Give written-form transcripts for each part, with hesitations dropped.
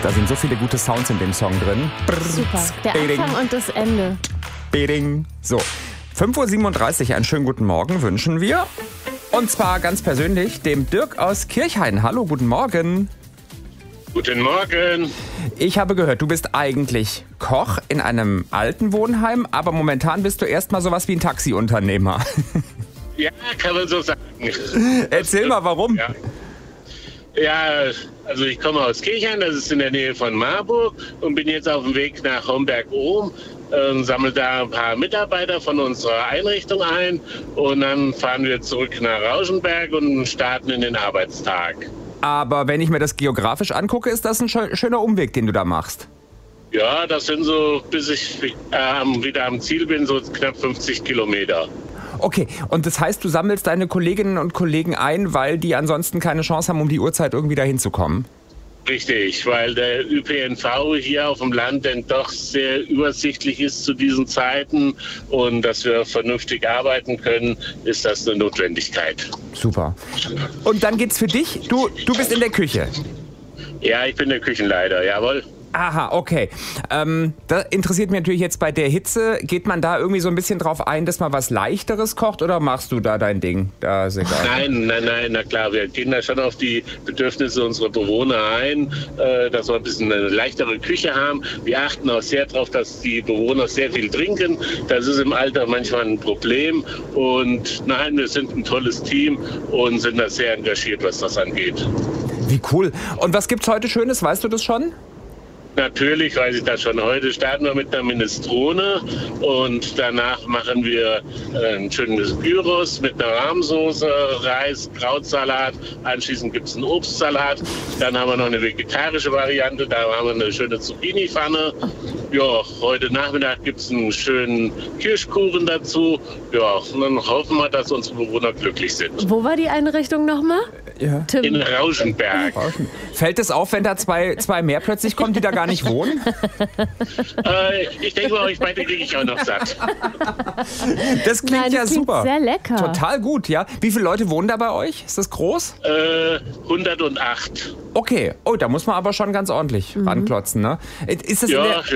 Da sind so viele gute Sounds in dem Song drin. Super. Der Anfang und das Ende. So, 5.37 Uhr, einen schönen guten Morgen wünschen wir. Und zwar ganz persönlich dem Dirk aus Kirchhain. Hallo, guten Morgen. Guten Morgen. Ich habe gehört, du bist eigentlich Koch in einem alten Wohnheim, aber momentan bist du erstmal sowas wie ein Taxiunternehmer. Ja, kann man so sagen. Erzähl mal, warum. Ja, also ich komme aus Kirchhain, das ist in der Nähe von Marburg und bin jetzt auf dem Weg nach Homberg-Ohm, sammle da ein paar Mitarbeiter von unserer Einrichtung ein und dann fahren wir zurück nach Rauschenberg und starten in den Arbeitstag. Aber wenn ich mir das geografisch angucke, ist das ein schöner Umweg, den du da machst. Ja, das sind so, bis ich wieder am Ziel bin, so knapp 50 Kilometer. Okay, und das heißt, du sammelst deine Kolleginnen und Kollegen ein, weil die ansonsten keine Chance haben, um die Uhrzeit irgendwie da hinzukommen? Richtig, weil der ÖPNV hier auf dem Land denn doch sehr übersichtlich ist zu diesen Zeiten und dass wir vernünftig arbeiten können, ist das eine Notwendigkeit. Super. Und dann geht's für dich, du bist in der Küche. Ja, ich bin der Küchenleiter, jawohl. Aha, okay. Das interessiert mich natürlich jetzt bei der Hitze. Geht man da irgendwie so ein bisschen drauf ein, dass man was Leichteres kocht oder machst du da dein Ding? Da ist egal. Nein, na klar, wir gehen da schon auf die Bedürfnisse unserer Bewohner ein, dass wir ein bisschen eine leichtere Küche haben. Wir achten auch sehr darauf, dass die Bewohner sehr viel trinken. Das ist im Alter manchmal ein Problem. Und nein, wir sind ein tolles Team und sind da sehr engagiert, was das angeht. Wie cool. Und was gibt's heute Schönes? Weißt du das schon? Natürlich weiß ich das schon. Heute starten wir mit einer Minestrone und danach machen wir ein schönes Gyros mit einer Rahmsoße, Reis, Krautsalat. Anschließend gibt es einen Obstsalat. Dann haben wir noch eine vegetarische Variante. Da haben wir eine schöne Zucchini-Pfanne. Ja, heute Nachmittag gibt es einen schönen Kirschkuchen dazu. Ja, und dann hoffen wir, dass unsere Bewohner glücklich sind. Wo war die Einrichtung nochmal? Ja. In Rauschenberg. Fällt es auf, wenn da zwei mehr plötzlich kommen, die da gar nicht wohnen? Ich denke mal, euch beide kriege ich auch noch satt. Das klingt ja super. Sehr lecker. Total gut, ja. Wie viele Leute wohnen da bei euch? Ist das groß? 108. Okay. Oh, da muss man aber schon ganz ordentlich ranklotzen, ne? Ist das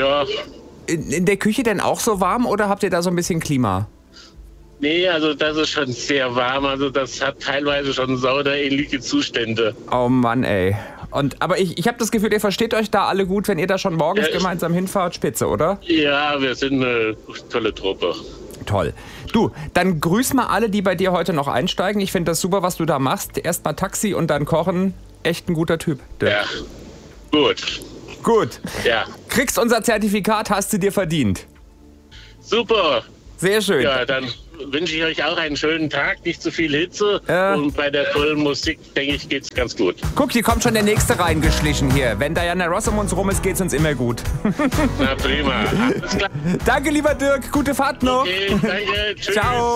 in der Küche denn auch so warm oder habt ihr da so ein bisschen Klima? Nee, also das ist schon sehr warm. Also das hat teilweise schon sauderähnliche Zustände. Oh Mann, ey. Aber ich habe das Gefühl, ihr versteht euch da alle gut, wenn ihr da schon morgens gemeinsam hinfahrt. Spitze, oder? Ja, wir sind eine tolle Truppe. Toll. Du, dann grüß mal alle, die bei dir heute noch einsteigen. Ich finde das super, was du da machst. Erst mal Taxi und dann Kochen. Echt ein guter Typ. Ja, gut. Gut. Ja. Kriegst unser Zertifikat, hast du dir verdient. Super. Sehr schön. Ja, dann wünsche ich euch auch einen schönen Tag, nicht zu viel Hitze. Und bei der tollen Musik, denke ich, geht's ganz gut. Guck, hier kommt schon der Nächste reingeschlichen hier. Wenn Diana Ross um uns rum ist, geht's uns immer gut. Na prima. Alles klar. Danke, lieber Dirk. Gute Fahrt noch. Okay, danke. Tschüss. Ciao.